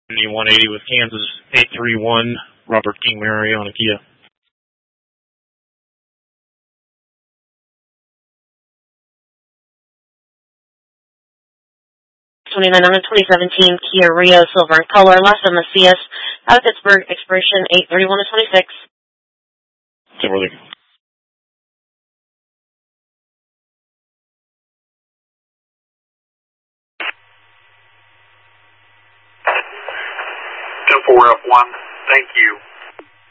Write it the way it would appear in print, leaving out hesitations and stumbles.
180 with Kansas 831, Robert King Mary on a Kia. 29 on a 2017 Kia Rio, silver in color, last on the CS, out of Pittsburgh, expiration 8/31 of 26. Timberlake. F1, thank you.